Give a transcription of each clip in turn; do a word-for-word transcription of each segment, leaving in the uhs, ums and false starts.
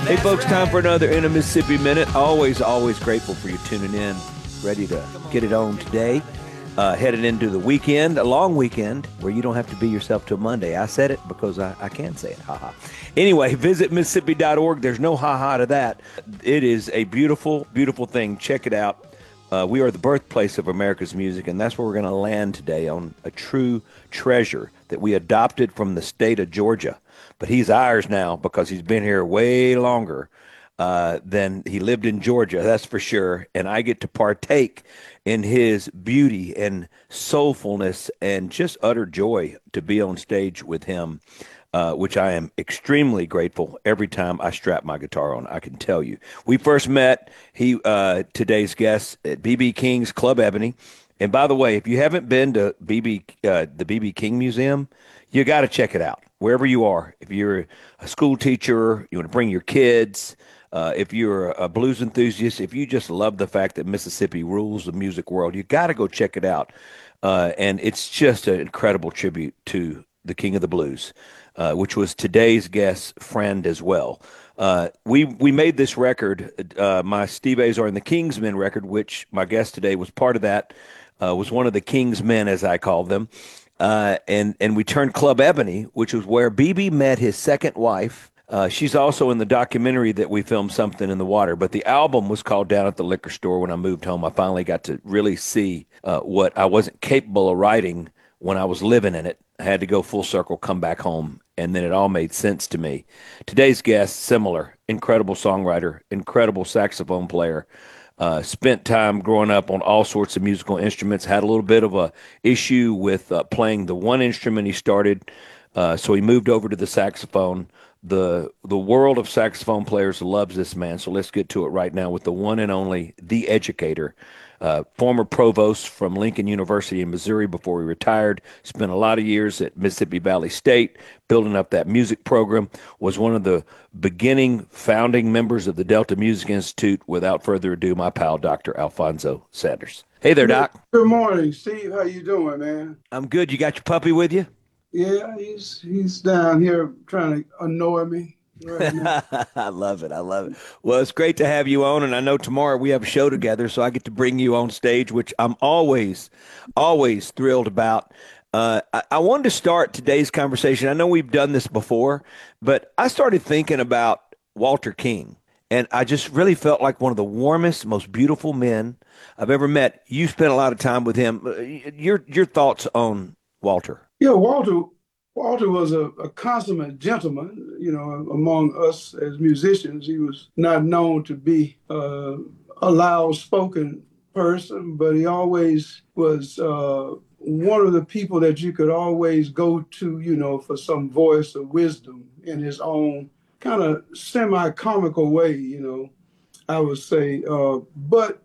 Hey, folks, time for another In a Mississippi Minute. Always, always grateful for you tuning in. Ready to get it on today. Uh, headed into the weekend, a long weekend where you don't have to be yourself till Monday. I said it because I, I can say it. Ha ha. Anyway, visit Mississippi dot org. There's no ha ha to that. It is a beautiful, beautiful thing. Check it out. Uh, we are the birthplace of America's music, and that's where we're going to land today, on a true treasure that we adopted from the state of Georgia. But he's ours now because he's been here way longer uh, than he lived in Georgia, that's for sure. And I get to partake in his beauty and soulfulness and just utter joy to be on stage with him, uh, which I am extremely grateful every time I strap my guitar on, I can tell you. We first met, he uh, today's guest, at B B. King's Club Ebony. And by the way, if you haven't been to B B uh, the B B. King Museum, you got to check it out wherever you are. If you're a school teacher, you want to bring your kids, uh, if you're a blues enthusiast, if you just love the fact that Mississippi rules the music world, you got to go check it out. Uh, and it's just an incredible tribute to the King of the Blues, uh, which was today's guest friend as well. Uh, we we made this record, uh, my Steve Azar and the Kingsmen record, which my guest today was part of that, uh, was one of the Kingsmen, as I call them. Uh, and, and we turned Club Ebony, which was where B B met his second wife. Uh, she's also in the documentary that we filmed, Something in the Water. But the album was called Down at the Liquor Store. When I moved home, I finally got to really see uh, what I wasn't capable of writing when I was living in it. I had to go full circle, come back home, and then it all made sense to me. Today's guest, similar, incredible songwriter, incredible saxophone player. Uh, spent time growing up on all sorts of musical instruments, had a little bit of a issue with uh, playing the one instrument he started, uh, so he moved over to the saxophone. The the world of saxophone players loves this man, so let's get to it right now with the one and only, the educator, uh, former provost from Lincoln University in Missouri before he retired, spent a lot of years at Mississippi Valley State building up that music program, was one of the beginning founding members of the Delta Music Institute. Without further ado, my pal, Doctor Alfonso Sanders. Hey there, Doc. Good morning, Steve. How you doing, man? I'm good. You got your puppy with you? Yeah, he's he's down here trying to annoy me right now. I love it. I love it. Well, it's great to have you on. And I know tomorrow we have a show together, so I get to bring you on stage, which I'm always, always thrilled about. Uh, I, I wanted to start today's conversation. I know we've done this before, but I started thinking about Walter King. And I just really felt like one of the warmest, most beautiful men I've ever met. You spent a lot of time with him. Uh, Your your thoughts on Walter? Yeah, Walter Walter was a, a consummate gentleman, you know, among us as musicians. He was not known to be uh, a loud spoken person, but he always was uh, one of the people that you could always go to, you know, for some voice of wisdom in his own kind of semi-comical way, you know, I would say. Uh, but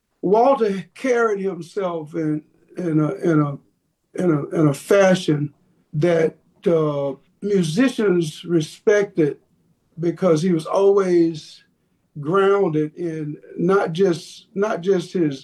Walter carried himself in in a in a in a in a fashion that uh, musicians respected, because he was always grounded in not just not just his